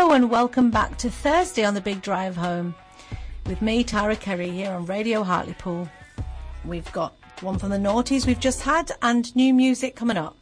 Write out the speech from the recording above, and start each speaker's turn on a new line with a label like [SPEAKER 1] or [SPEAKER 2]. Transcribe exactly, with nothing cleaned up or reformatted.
[SPEAKER 1] Hello and welcome back to Thursday on the Big Drive Home with me, Tara Kerry, here on Radio Hartlepool. We've got one from the noughties we've just had and new music coming up.